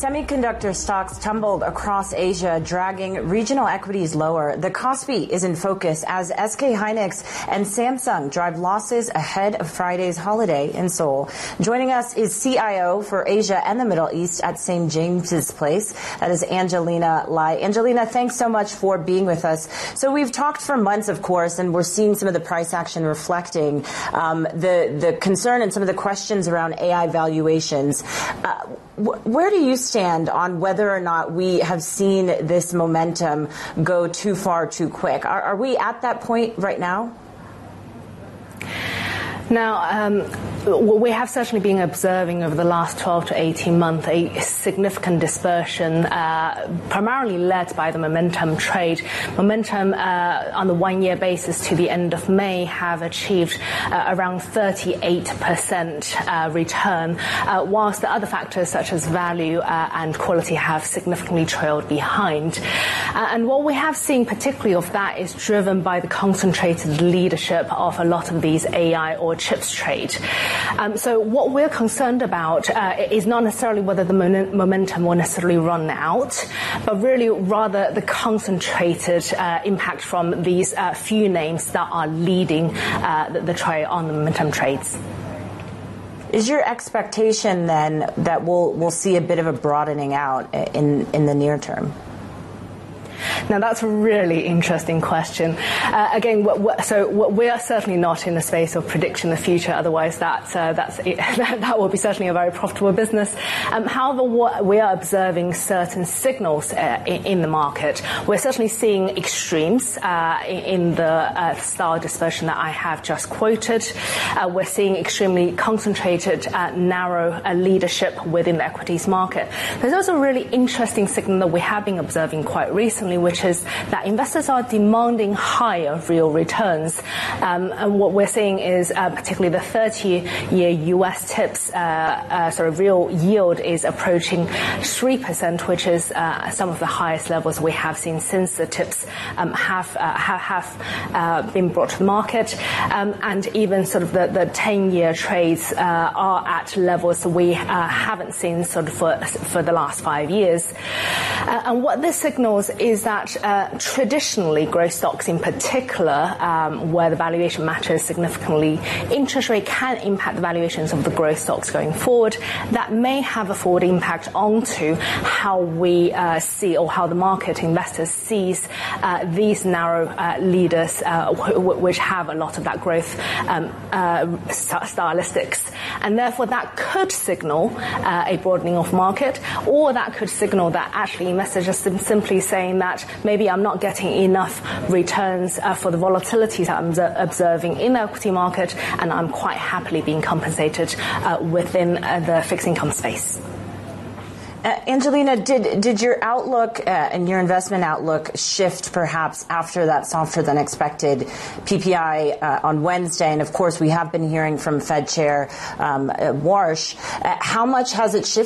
semiconductor stocks tumbled across Asia, dragging regional equities lower. The Kospi is in focus as SK Hynix and Samsung drive losses ahead of Friday's holiday in Seoul. Joining us is CIO for Asia and the Middle East at St. James's Place. That is Angelina Lai. Angelina, thanks so much for being with us. So we've talked for months, of course, and we're seeing some of the price action reflecting the concern and some of the questions around AI valuations. Where do you stand on whether or not we have seen this momentum go too far too quick? Are we at that point right now? Now, we have certainly been observing over the last 12 to 18 months a significant dispersion, primarily led by the momentum trade. Momentum on the one-year basis to the end of May have achieved around 38% return, whilst the other factors such as value and quality have significantly trailed behind. And what we have seen particularly of that is driven by the concentrated leadership of a lot of these AI or chips trade. So what we're concerned about is not necessarily whether the momentum will necessarily run out, but really rather the concentrated impact from these few names that are leading the trade on the momentum trades. Is your expectation then that we'll see a bit of a broadening out in the near term? Now, that's a really interesting question. Again, we are certainly not in the space of predicting the future. Otherwise, that will be certainly a very profitable business. However, we are observing certain signals in the market. We're certainly seeing extremes in the style dispersion that I have just quoted. We're seeing extremely concentrated, narrow leadership within the equities market. There's also a really interesting signal that we have been observing quite recently, which is that investors are demanding higher real returns. And what we're seeing is particularly the 30-year US TIPS real yield is approaching 3%, which is some of the highest levels we have seen since the TIPS have been brought to the market. And even sort of the 10-year trades are at levels we haven't seen sort of for the last 5 years. And what this signals is that traditionally growth stocks in particular, where the valuation matters significantly, interest rate can impact the valuations of the growth stocks going forward. That may have a forward impact onto how we see or how the market investors sees these narrow leaders which have a lot of that growth stylistics. And therefore that could signal a broadening of market, or that could signal that actually investors are simply saying that maybe I'm not getting enough returns for the volatilities that I'm observing in the equity market, and I'm quite happily being compensated within the fixed income space. Angelina, did your outlook and your investment outlook shift perhaps after that softer than expected PPI on Wednesday? And of course, we have been hearing from Fed Chair Warsh. How much has it shifted?